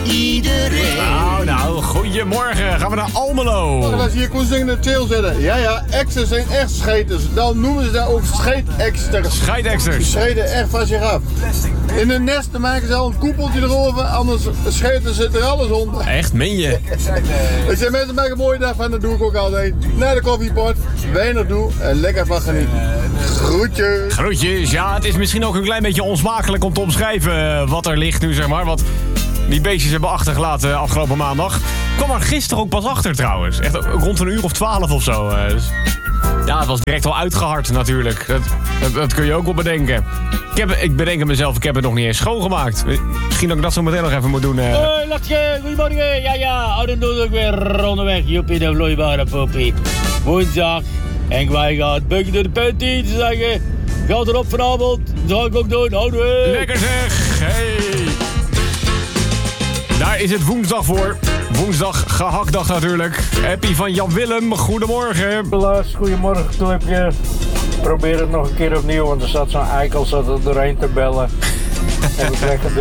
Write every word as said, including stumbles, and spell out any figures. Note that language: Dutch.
iedereen. Nou, nou, goedemorgen. Gaan we naar Almelo. Als je hier kon zingen in tail zetten. Ja, ja, exen zijn echt scheters. Dan noemen ze dat ook scheetexters. Scheidexters. Scheten echt van zich af. In de nesten maken ze al een koepeltje erover, anders scheten ze er alles onder. Echt, meen je? Ik zeg mensen, maak een mooie dag van, dat doe ik ook altijd. Naar de koffiepot, weinig doe en lekker van genieten. Groetjes. Groetjes. Ja, het is misschien ook een klein beetje onsmakelijk om te omschrijven wat er ligt nu, zeg maar. Wat die beestjes hebben achtergelaten afgelopen maandag. Ik kwam er gisteren ook pas achter trouwens. Echt rond een uur of twaalf of zo. Dus ja, het was direct al uitgehard natuurlijk. Dat, dat, dat kun je ook wel bedenken. Ik, heb, ik bedenk mezelf, ik heb het nog niet eens schoongemaakt. Misschien dat ik dat zo meteen nog even moet doen. Uh. Hoi, Latje, goedemorgen. Ja, ja, oude doe ik weer onderweg. Joepie, de vloeibare poepie. Woensdag. En wij gaan bukken door de panty te zeggen. Gaat erop vanavond. Dat ga ik ook doen. Houden we. Lekker zeg. Hey. Daar is het woensdag voor. Woensdag gehaktdag natuurlijk. Happy van Jan Willem. Goedemorgen. Helaas, goedemorgen Tulipje. Probeer het nog een keer opnieuw, want er zat zo'n eikel zat er doorheen te bellen. En we krijgen